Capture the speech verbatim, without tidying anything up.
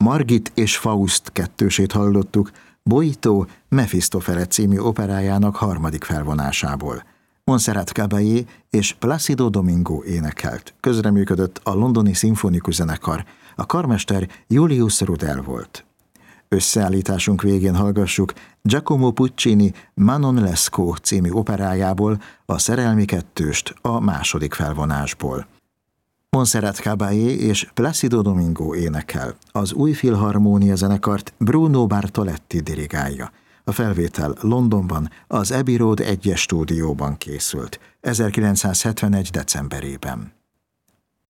Margit és Faust kettősét hallottuk Boito Mefistofele című operájának harmadik felvonásából. Montserrat Caballé és Plácido Domingo énekelt. Közreműködött a Londoni Szimfonikus Zenekar, a karmester Julius Rudel volt. Összeállításunk végén hallgassuk Giacomo Puccini Manon Lescaut című operájából a Szerelmi kettőst a második felvonásból. Montserrat Caballé és Plácido Domingo énekel. Az új filharmónia zenekart Bruno Bartoletti dirigálja. A felvétel Londonban, az Abbey Road egyes stúdióban készült, ezerkilencszázhetvenegy decemberében.